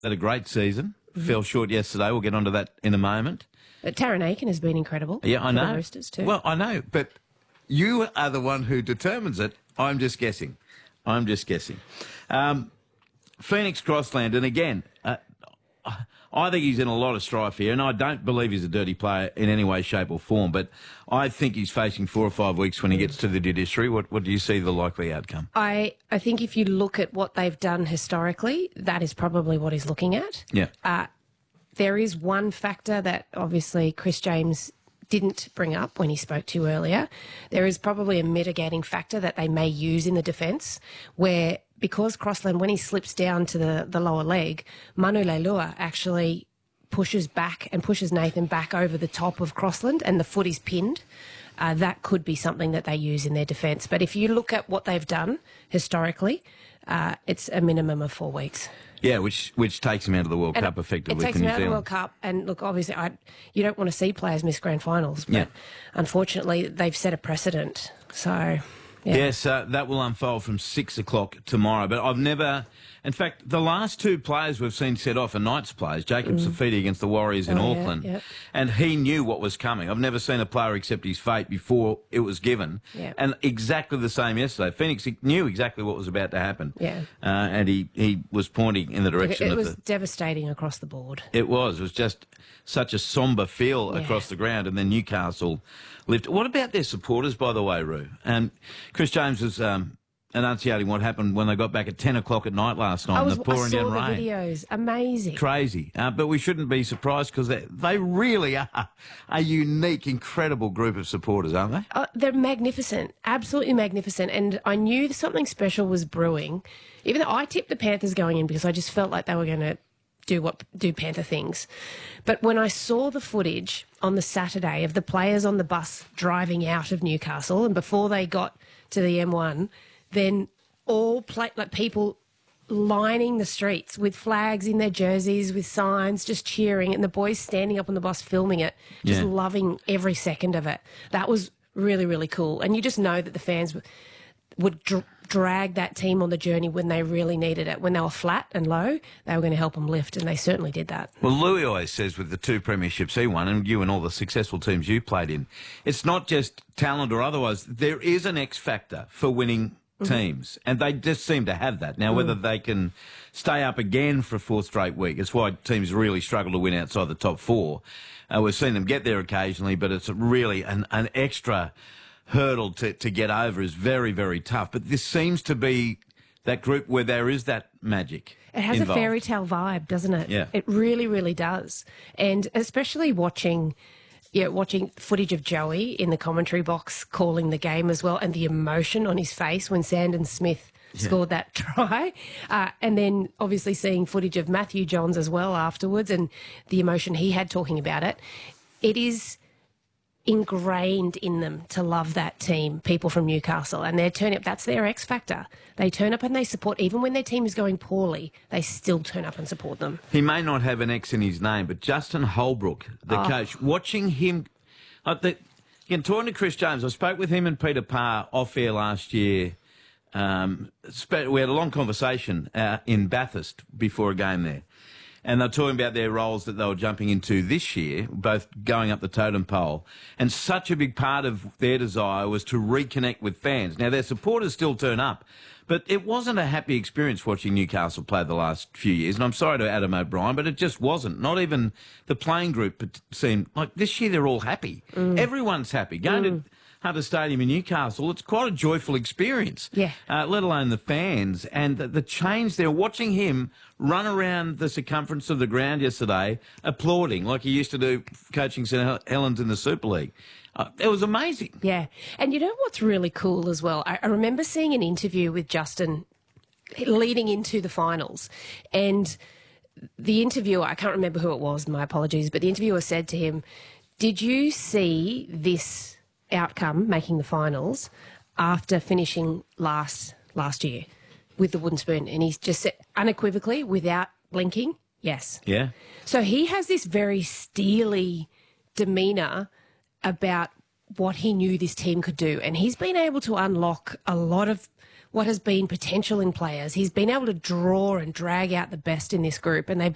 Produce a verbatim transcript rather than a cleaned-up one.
had a great season. Mm-hmm. Fell short yesterday. We'll get onto that in a moment. But Taryn Aiken has been incredible. Yeah, I know. For the Roosters too. Well, I know, but you are the one who determines it. I'm just guessing. I'm just guessing. Um, Phoenix Crossland, and again, uh, I think he's in a lot of strife here, and I don't believe he's a dirty player in any way, shape or form, but I think he's facing four or five weeks when he gets to the judiciary. What, what do you see the likely outcome? I, I think if you look at what they've done historically, that is probably what he's looking at. Yeah. Uh, there is one factor that obviously Chris James didn't bring up when he spoke to you earlier. There is probably a mitigating factor that they may use in the defence where, because Crossland, when he slips down to the, the lower leg, Manu Leilua actually pushes back and pushes Nathan back over the top of Crossland and the foot is pinned. Uh, that could be something that they use in their defence. But if you look at what they've done historically, uh, it's a minimum of four weeks. Yeah, which which takes him out of the World and Cup effectively. It takes for him New out of the Zealand. World Cup. And look, obviously, I, you don't want to see players miss grand finals. But yeah. unfortunately, they've set a precedent. So... Yeah. Yes, uh, that will unfold from six o'clock tomorrow. But I've never... In fact, the last two players we've seen set off are Knights players, Jacob mm. Safidi against the Warriors in oh, Auckland, yeah, yeah. and he knew what was coming. I've never seen a player accept his fate before it was given. Yeah. And exactly the same yesterday. Phoenix knew exactly what was about to happen. Yeah. Uh, and he, he was pointing in the direction it, it of was the... devastating across the board. It was. It was just such a sombre feel yeah. across the ground, and then Newcastle lifted. What about their supporters, by the way, Roo? And Chris James was... Um, enunciating what happened when they got back at ten o'clock at night last night I was, in the pouring I saw down the rain. videos. Amazing. Crazy. Uh, but we shouldn't be surprised because they, they really are a unique, incredible group of supporters, aren't they? Uh, they're magnificent. Absolutely magnificent. And I knew something special was brewing, even though I tipped the Panthers going in because I just felt like they were going to do what do Panther things. But when I saw the footage on the Saturday of the players on the bus driving out of Newcastle and before they got to the M one, then all play, like people lining the streets with flags in their jerseys, with signs, just cheering, and the boys standing up on the bus filming it, just yeah. loving every second of it. That was really, really cool. And you just know that the fans would dr- drag that team on the journey when they really needed it. When they were flat and low, they were going to help them lift, and they certainly did that. Well, Louis always says with the two premierships he won, and you and all the successful teams you played in, it's not just talent or otherwise. There is an X factor for winning teams, and they just seem to have that. Now, whether they can stay up again for a fourth straight week, it's why teams really struggle to win outside the top four. Uh, we've seen them get there occasionally, but it's really an, an extra hurdle to, to get over is very, very tough. But this seems to be that group where there is that magic. It has involved. a fairy tale vibe, doesn't it? Yeah. It really, really does. And especially watching... Yeah, watching footage of Joey in the commentary box calling the game as well, and the emotion on his face when Sandon Smith yeah. scored that try. Uh, and then obviously seeing footage of Matthew Johns as well afterwards and the emotion he had talking about it. It is ingrained in them to love that team, people from Newcastle, and they're turning up. That's their X factor. They turn up and they support, even when their team is going poorly, they still turn up and support them. He may not have an X in his name, but Justin Holbrook, the oh. coach, watching him, uh, the, again, talking to Chris James, I spoke with him and Peter Parr off air last year. Um, we had a long conversation uh, in Bathurst before a game there. And they're talking about their roles that they were jumping into this year, both going up the totem pole. And such a big part of their desire was to reconnect with fans. Now, their supporters still turn up, but it wasn't a happy experience watching Newcastle play the last few years. And I'm sorry to Adam O'Brien, but it just wasn't. Not even the playing group seemed like this year they're all happy. Mm. Everyone's happy. Going mm. to Hunter Stadium in Newcastle, it's quite a joyful experience, yeah. uh, let alone the fans. And the, the change there, watching him run around the circumference of the ground yesterday, applauding like he used to do coaching St Helens in the Super League. Uh, it was amazing. Yeah. And you know what's really cool as well? I, I remember seeing an interview with Justin leading into the finals, and the interviewer, I can't remember who it was, my apologies, but the interviewer said to him, did you see this outcome, making the finals, after finishing last last year with the wooden spoon? And he's just said unequivocally, without blinking, yes. Yeah. So he has this very steely demeanour about what he knew this team could do, and he's been able to unlock a lot of what has been potential in players. He's been able to draw and drag out the best in this group, and they've